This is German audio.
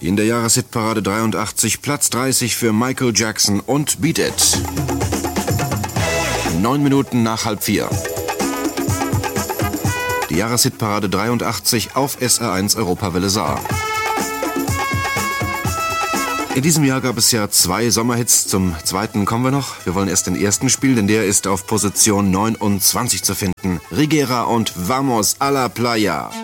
In der Jahreshitparade 83 Platz 30 für Michael Jackson und Beat It. 9 Minuten nach 3:30. Die Jahreshitparade 83 auf SR1 Europawelle Saar. In diesem Jahr gab es ja 2 Sommerhits, zum zweiten kommen wir noch. Wir wollen erst den ersten spielen, denn der ist auf Position 29 zu finden. Rigera und Vamos a la Playa.